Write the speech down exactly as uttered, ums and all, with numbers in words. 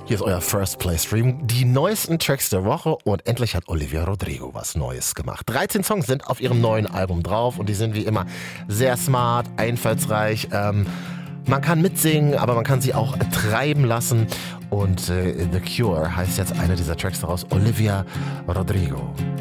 Hier ist euer First Play Stream, die neuesten Tracks der Woche und endlich hat Olivia Rodrigo was Neues gemacht. dreizehn Songs sind auf ihrem neuen Album drauf und die sind wie immer sehr smart, einfallsreich. Ähm, man kann mitsingen, aber man kann sie auch treiben lassen und äh, The Cure heißt jetzt einer dieser Tracks daraus, Olivia Rodrigo.